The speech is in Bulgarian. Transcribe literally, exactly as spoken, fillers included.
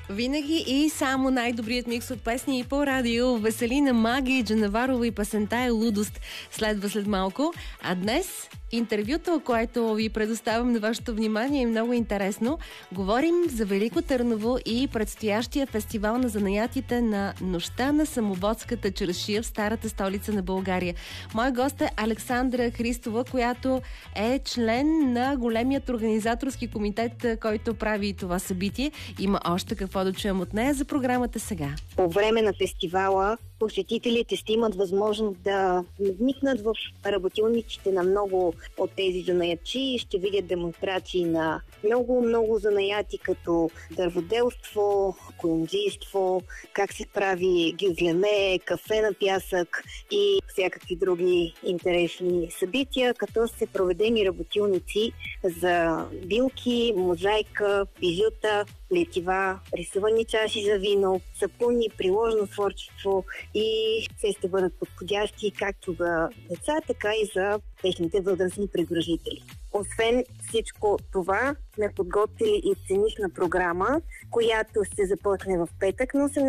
Винаги и само най-добрият микс от песни и по радио. Веселина Маги, Джанаварова и песента е Лудост следва след малко. А днес интервюто, което ви предоставям на вашето внимание, е много интересно. Говорим за Велико Търново и предстоящия фестивал на занаятите на Нощта на самоводската чаршия в старата столица на България. Мой гост е Александра Христова, която е член на големият организаторски комитет, който прави това събитие. Има още какво да чуем от нея за програмата сега. По време на фестивала посетителите ще имат възможност да вникнат в работилниците на много от тези занаятчи и ще видят демонстрации на много-много занаяти, като дърводелство, коюмджийство, как се прави гюзлеме, кафе на пясък и всякакви други интересни събития, като се проведени работилници за билки, мозайка, бижута, плетива, рисувани чаши за вино, сапуни, приложно творчество и все ще бъдат подходящи както за деца, така и за техните възрастни придружители. Освен всичко това, сме подготвили и сценична програма, която ще започне в петък на